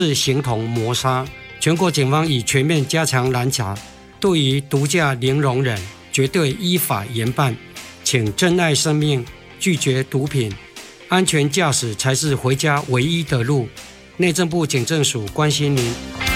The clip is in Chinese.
是形同谋杀。全国警方已全面加强拦查，对于毒驾零容忍，绝对依法严办。请珍爱生命，拒绝毒品，安全驾驶才是回家唯一的路。内政部警政署关心您。